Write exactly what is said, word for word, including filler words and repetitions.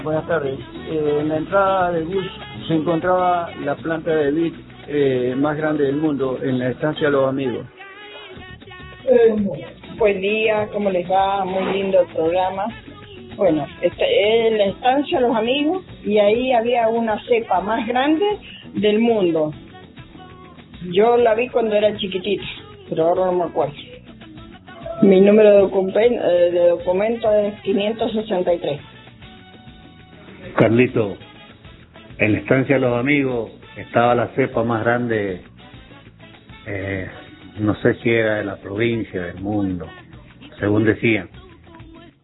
Buenas tardes. Eh, en la entrada del bus se encontraba la planta de vid eh, más grande del mundo, en la estancia Los Amigos. Eh, buen día, ¿cómo les va? Muy lindo el programa. Bueno, este, en la estancia Los Amigos, y ahí había una cepa más grande del mundo. Yo la vi cuando era chiquitita, pero ahora no me acuerdo. Mi número de documento, de documento es quinientos sesenta y tres. Carlito, en la estancia Los Amigos estaba la cepa más grande, eh, no sé si era de la provincia, del mundo, según decían.